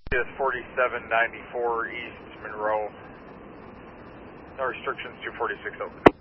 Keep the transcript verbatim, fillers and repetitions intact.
Is forty-seven ninety-four East Monroe. No restrictions, two forty-six open.